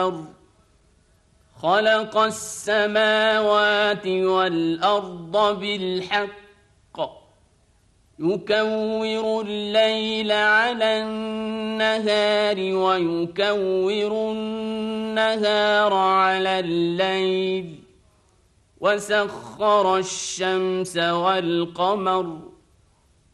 والقمر خلق السماوات والأرض بالحق يكور الليل على النهار ويكور النهار على الليل وسخر الشمس والقمر